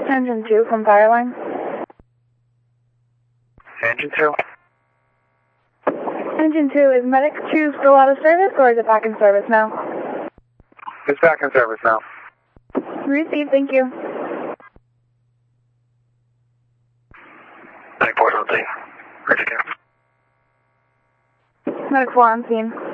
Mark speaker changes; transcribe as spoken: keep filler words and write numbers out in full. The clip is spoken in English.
Speaker 1: Engine two from Fireline.
Speaker 2: Engine two?
Speaker 1: Engine two, is Medic two still out of service or is it back in service now?
Speaker 2: It's back in service now.
Speaker 1: Received, thank you.
Speaker 2: Medic four, something. Ready to go.
Speaker 1: Medic four on scene.